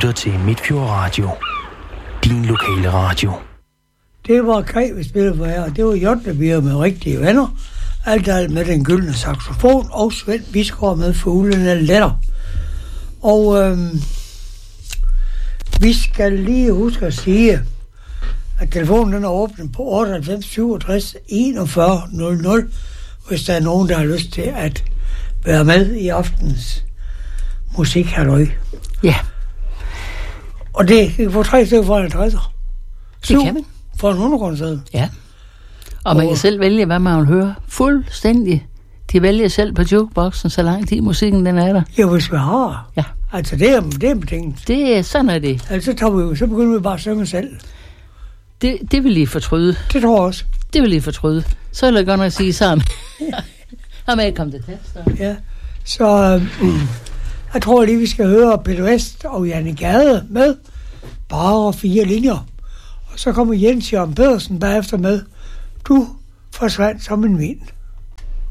lytter til Midtfjord Radio. Din lokale radio. Det var Kaj, vi spillede for her, og det var Jotlebier med rigtige venner. Alt med den gyldne saxofon, og Svend Bisgaard med fuglene letter. Og vi skal lige huske at sige, at telefonen den er åbnet på 98 67 41 00, hvis der er nogen, der har lyst til at være med i aftens musikhalløj. Ja. Og det kan få 3 stykker for en 50'er. Det kan man. For en undergrundsæde. Ja. Og man kan selv vælge, hvad man vil høre. Fuldstændig. De vælger selv på jukeboxen, så lang tid musikken den er der. Ja, hvis vi har. Ja. Altså, det er betinget. Sådan er det. Altså, så begynder vi bare at synge selv. Det vil lige fortryde. Det tror jeg også. Det vil lige fortryde. Så vil jeg godt nok sige sammen. Har man ikke kommet til test? Ja. Så jeg tror lige, vi skal høre Peter Vest og Janne Gade med bare 4 linjer. Og så kommer Jens Jørgen Pedersen bagefter med Du forsvandt som en vind.